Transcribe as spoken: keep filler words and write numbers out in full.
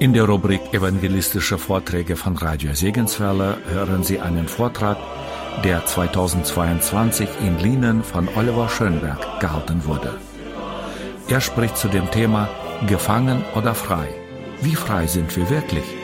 In der Rubrik Evangelistische Vorträge von Radio Segenswelle hören Sie einen Vortrag, der zweitausendzweiundzwanzig in Lienen von Oliver Schönberg gehalten wurde. Er spricht zu dem Thema Gefangen oder frei? Wie frei sind wir wirklich?